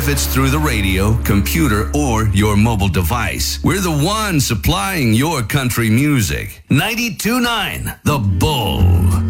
if it's through the radio, computer, or your mobile device. We're the one supplying your country music. 92.9 The Bull.